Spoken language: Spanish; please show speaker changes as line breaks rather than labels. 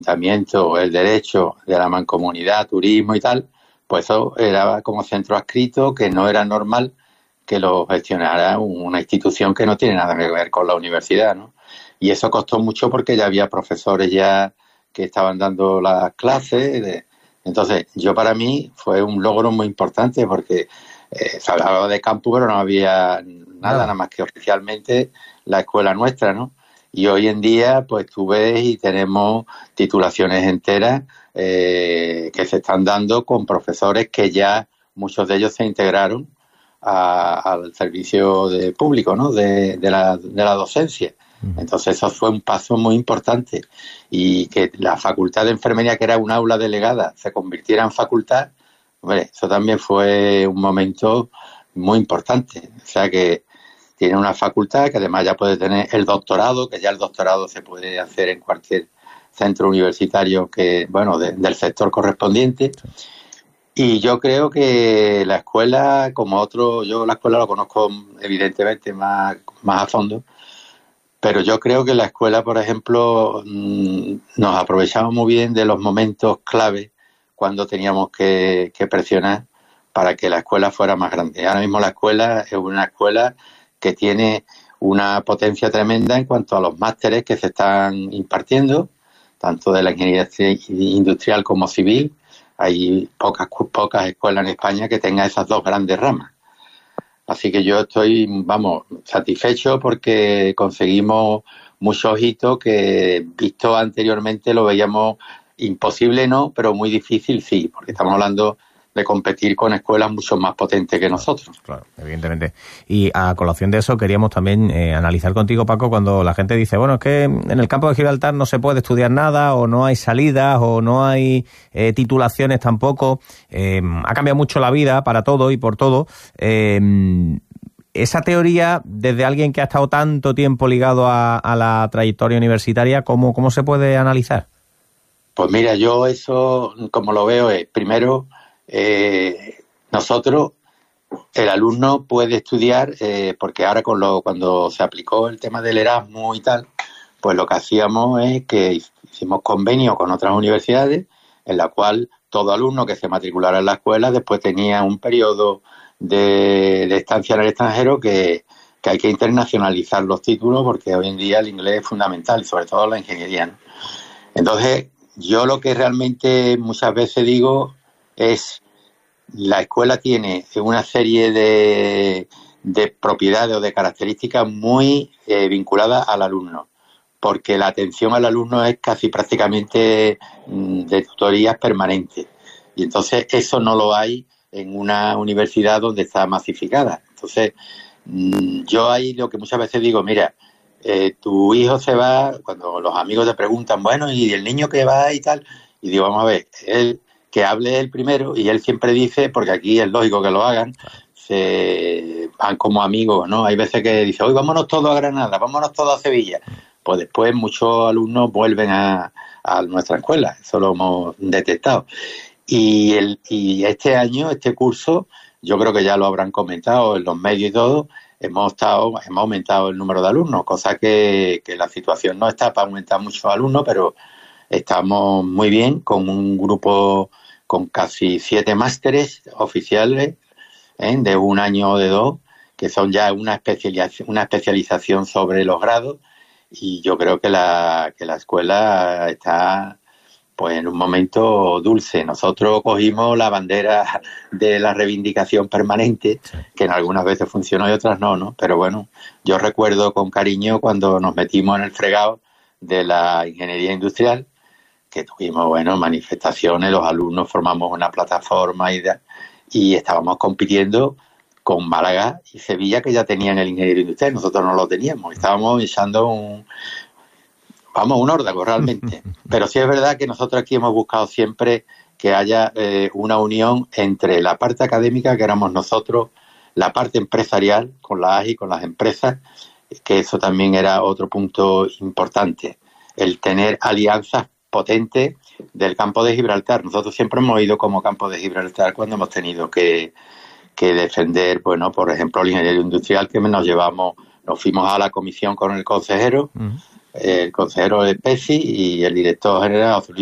ayuntamiento, el derecho de la mancomunidad, turismo y tal, pues eso era como centro adscrito, que no era normal que lo gestionara una institución que no tiene nada que ver con la universidad, ¿no? Y eso costó mucho porque ya había profesores ya que estaban dando las clases. Entonces, para mí fue un logro muy importante porque se hablaba de campus, pero no había nada más que oficialmente la escuela nuestra, ¿no? Y hoy en día, pues tú ves y tenemos titulaciones enteras que se están dando con profesores que ya muchos de ellos se integraron al servicio público, ¿no? de la docencia. Entonces eso fue un paso muy importante, y que la facultad de enfermería, que era un aula delegada, se convirtiera en facultad, hombre, eso también fue un momento muy importante. O sea que tiene una facultad que además ya puede tener el doctorado, que ya el doctorado se puede hacer en cualquier centro universitario del sector correspondiente. Y yo creo que la escuela, yo la escuela lo conozco evidentemente más a fondo, pero yo creo que la escuela, por ejemplo, nos aprovechamos muy bien de los momentos clave cuando teníamos que presionar para que la escuela fuera más grande. Ahora mismo la escuela es una escuela que tiene una potencia tremenda en cuanto a los másteres que se están impartiendo, tanto de la ingeniería industrial como civil. Hay pocas escuelas en España que tengan esas dos grandes ramas. Así que yo estoy, satisfecho porque conseguimos muchos hitos que, visto anteriormente, lo veíamos imposible, no, pero muy difícil sí, porque estamos hablando de competir con escuelas mucho más potentes que nosotros.
Claro, evidentemente. Y a colación de eso queríamos también analizar contigo, Paco, cuando la gente dice, bueno, es que en el campo de Gibraltar no se puede estudiar nada, o no hay salidas, o no hay titulaciones tampoco. Ha cambiado mucho la vida para todo y por todo. Esa teoría, desde alguien que ha estado tanto tiempo ligado a la trayectoria universitaria, ¿cómo se puede analizar?
Pues mira, yo eso, como lo veo, es primero, nosotros, el alumno puede estudiar, porque ahora cuando se aplicó el tema del Erasmus y tal, pues lo que hacíamos es que hicimos convenio con otras universidades, en la cual todo alumno que se matriculara en la escuela después tenía un periodo de estancia en el extranjero, que hay que internacionalizar los títulos, porque hoy en día el inglés es fundamental, y sobre todo la ingeniería, ¿no? Entonces, yo lo que realmente muchas veces digo es: la escuela tiene una serie de propiedades o de características muy vinculadas al alumno, porque la atención al alumno es casi prácticamente de tutorías permanentes, y entonces eso no lo hay en una universidad donde está masificada. Entonces, yo ahí lo que muchas veces digo, mira, tu hijo se va, cuando los amigos te preguntan, bueno, ¿y el niño que va y tal? Y digo, vamos a ver, que hable él primero, y él siempre dice, porque aquí es lógico que lo hagan, se van como amigos, ¿no? Hay veces que dice, hoy vámonos todos a Granada, vámonos todos a Sevilla. Pues después muchos alumnos vuelven a nuestra escuela, eso lo hemos detectado. Y este año, este curso, yo creo que ya lo habrán comentado en los medios y todo, hemos aumentado el número de alumnos, cosa que la situación no está para aumentar muchos alumnos, pero estamos muy bien, con un grupo con casi 7 másteres oficiales, de un año o de 2, que son ya una especialización sobre los grados, y yo creo que la escuela está pues en un momento dulce. Nosotros cogimos la bandera de la reivindicación permanente, que en algunas veces funcionó y otras no, pero bueno, yo recuerdo con cariño cuando nos metimos en el fregado de la ingeniería industrial, que tuvimos, manifestaciones, los alumnos formamos una plataforma y estábamos compitiendo con Málaga y Sevilla, que ya tenían el ingeniero industrial, nosotros no lo teníamos, estábamos echando un órdago realmente. Pero sí es verdad que nosotros aquí hemos buscado siempre que haya una unión entre la parte académica, que éramos nosotros, la parte empresarial, con la AGI, con las empresas, que eso también era otro punto importante, el tener alianzas potentes del campo de Gibraltar. Nosotros siempre hemos ido como campo de Gibraltar cuando hemos tenido que defender, por ejemplo, el ingeniero industrial, que nos fuimos a la comisión con el consejero, el consejero de PECI y el director general José Luis